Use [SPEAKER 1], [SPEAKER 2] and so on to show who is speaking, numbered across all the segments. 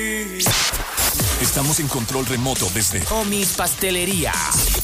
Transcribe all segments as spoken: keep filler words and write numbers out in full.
[SPEAKER 1] Estamos en control remoto desde
[SPEAKER 2] Homies Pastelería.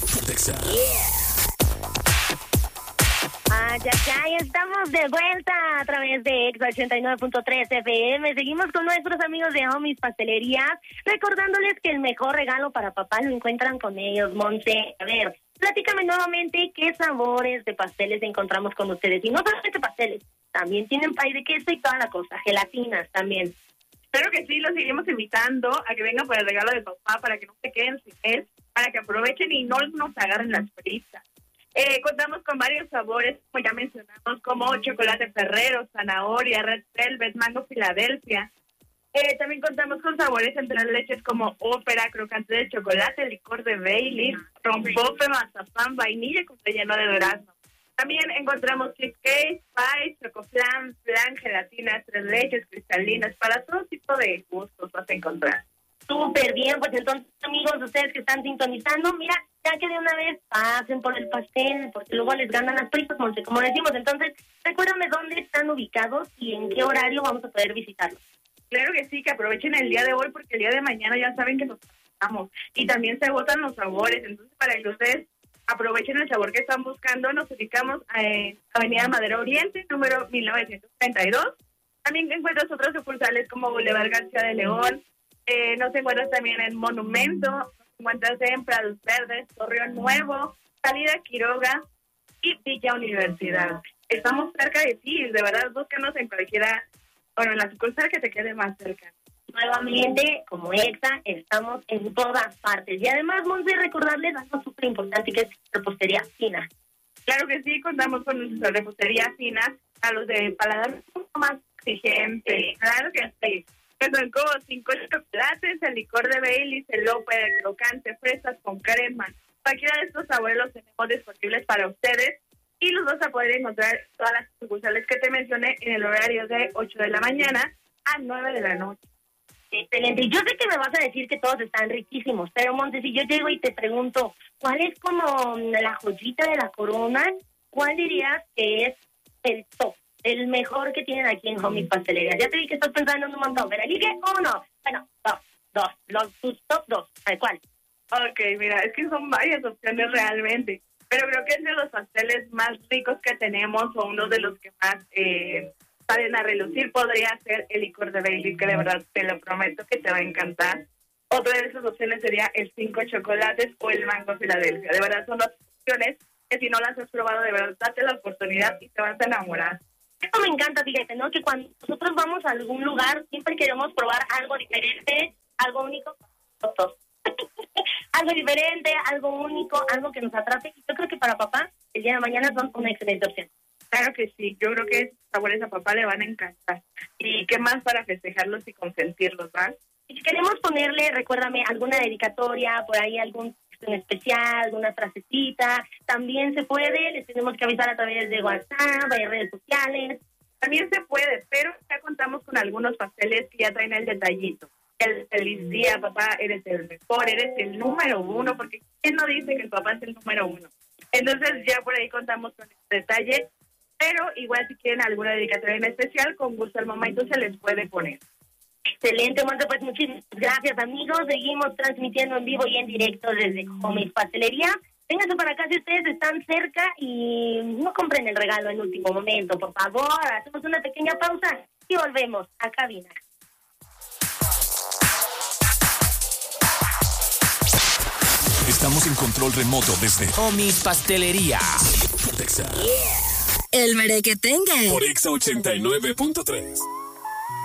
[SPEAKER 3] Ah, ya, ya, ya estamos de vuelta a través de Exa ochenta y nueve punto tres F M. Seguimos con nuestros amigos de Homies Pastelería, recordándoles que el mejor regalo para papá lo encuentran con ellos, Monse. A ver, platícame nuevamente qué sabores de pasteles encontramos con ustedes. Y no solamente pasteles, también tienen pay de queso y toda la cosa, gelatinas también.
[SPEAKER 4] Espero que sí, los seguimos invitando a que vengan por el regalo de papá para que no se queden sin él, para que aprovechen y no nos agarren las prisas. Eh, contamos con varios sabores, como ya mencionamos, como chocolate Ferrero, zanahoria, red velvet, mango Filadelfia. Eh, también contamos con sabores entre las leches como ópera, crocante de chocolate, licor de Baileys, rompope, mazapán, vainilla con relleno de durazno. También encontramos cheesecake, pie, chocoflan, flan, gelatinas, tres leches, cristalinas, para todo tipo de gustos vas a encontrar.
[SPEAKER 3] Súper bien, pues entonces, amigos, ustedes que están sintonizando, mira, ya que de una vez pasen por el pastel, porque luego les ganan las prisas, Monse, como decimos. Entonces, recuérdame dónde están ubicados y en qué horario vamos a poder visitarlos.
[SPEAKER 4] Claro que sí, que aprovechen el día de hoy, porque el día de mañana ya saben que nos pasamos. Y también se agotan los sabores, entonces para que ustedes aprovechen el sabor que están buscando, nos ubicamos en Avenida Madero Oriente, número mil novecientos treinta y dos. También encuentras otras sucursales como Boulevard García de León. Eh, nos encuentras también en Monumento, nos encuentras en Prados Verdes, Torreón Nuevo, Salida Quiroga y Villa Universidad. Estamos cerca de ti, de verdad, búscanos en cualquiera, bueno, en la sucursal que te quede más cerca.
[SPEAKER 3] Nuevamente, como Exa, estamos en todas partes. Y además, Monse, recordarles algo súper importante, que es repostería fina.
[SPEAKER 4] Claro que sí, contamos con nuestra repostería fina, a los de paladar un poco más exigente. Claro que sí. Que son como cinco chocolates, el licor de Baileys, el ópera, el crocante, fresas con crema. Cualquiera de estos sabores los tenemos disponibles para ustedes y los vas a poder encontrar en todas las sucursales que te mencioné en el horario de ocho de la mañana a nueve de la noche.
[SPEAKER 3] Excelente. Y yo sé que me vas a decir que todos están riquísimos, pero Monte, si yo llego y te pregunto, ¿cuál es como la joyita de la corona? ¿Cuál dirías que es el top, el mejor que tienen aquí en Homies Pastelería? Ya te vi que estás pensando en un montón, pero elige uno. Bueno, dos, dos, los tus top dos. ¿Cuál?
[SPEAKER 4] Ok, mira, es que son varias opciones realmente, pero creo que entre los pasteles más ricos que tenemos o uno de los que más eh, salen a relucir podría ser el licor de Baileys, que de verdad te lo prometo que te va a encantar. Otra de esas opciones sería el cinco chocolates o el mango Filadelfia. De verdad son dos opciones que si no las has probado, de verdad date la oportunidad y te vas a enamorar.
[SPEAKER 3] Eso me encanta, fíjate, ¿no? Que cuando nosotros vamos a algún lugar siempre queremos probar algo diferente, algo único. Algo diferente, algo único, algo que nos atrape. Y yo creo que para papá el día de mañana son una excelente opción.
[SPEAKER 4] Claro que sí, yo creo que esos sabores a papá le van a encantar. Y qué más para festejarlos y consentirlos, ¿verdad?
[SPEAKER 3] Si queremos ponerle, recuérdame, alguna dedicatoria, por ahí algún texto en especial, alguna frasecita, también se puede, les tenemos que avisar a través de WhatsApp, de redes sociales.
[SPEAKER 4] También se puede, pero ya contamos con algunos pasteles que ya traen el detallito. El feliz día, papá, eres el mejor, eres el número uno, porque ¿quién no dice que el papá es el número uno? Entonces ya por ahí contamos con este detalle, pero igual si quieren alguna dedicatoria en especial, con gusto al momento se les puede poner.
[SPEAKER 3] Excelente, Monte, pues muchísimas gracias, amigos. Seguimos transmitiendo en vivo y en directo desde Homies Pastelería. Vénganse para acá si ustedes están cerca y no compren el regalo en último momento, por favor. Hacemos una pequeña pausa y volvemos a cabina.
[SPEAKER 1] Estamos en control remoto desde
[SPEAKER 2] Homies Pastelería.
[SPEAKER 1] Exa.
[SPEAKER 5] El merequetengue.
[SPEAKER 1] Por Exa ochenta y nueve punto tres.